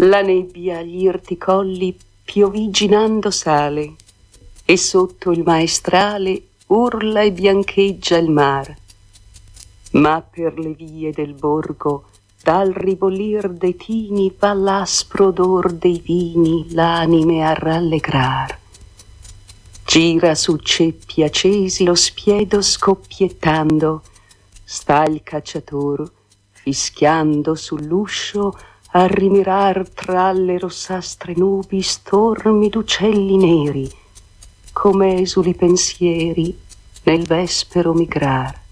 La nebbia agli irti colli pioviginando sale, e sotto il maestrale urla e biancheggia il mar. Ma per le vie del borgo, dal ribollir dei tini, va l'aspro odor dei vini l'anime a rallegrar. Gira su ceppi accesi lo spiedo scoppiettando, sta il cacciator fischiando sull'uscio a rimirar tra le rossastre nubi stormi d'uccelli neri, come esuli pensieri nel vespero migrar.